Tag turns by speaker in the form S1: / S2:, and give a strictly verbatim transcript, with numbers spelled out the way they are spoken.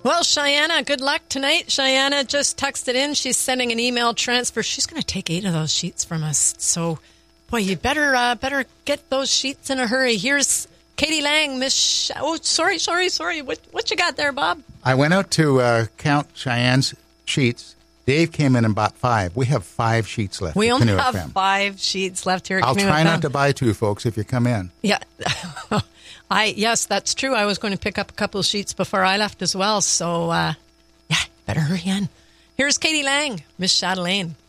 S1: Well, Cheyenne, good luck tonight. Cheyenne just texted in. She's sending an email transfer. She's going to take eight of those sheets from us. So, boy, you better uh, better get those sheets in a hurry. Here's Katie Lang, Miss. Sh- oh, sorry, sorry, sorry. What what you got there, Bob?
S2: I went out to uh, count Cheyenne's sheets. Dave came in and bought five. We have five sheets left.
S1: We only
S2: Canoe
S1: have
S2: F M.
S1: five sheets left here at
S2: I'll
S1: Canoe
S2: try
S1: F M.
S2: not to buy two, folks, if you come in.
S1: Yeah. I Yes, that's true. I was going to pick up a couple of sheets before I left as well. So, uh, yeah, better hurry in. Here's Katie Lang, Miss Chatelaine.